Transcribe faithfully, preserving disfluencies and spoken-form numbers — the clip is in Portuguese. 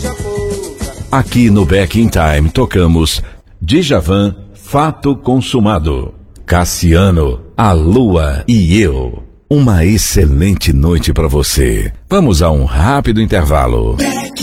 Aqui no Back in Time tocamos Djavan, Fato Consumado, Cassiano, A Lua e Eu. Uma excelente noite para você. Vamos a um rápido intervalo. Back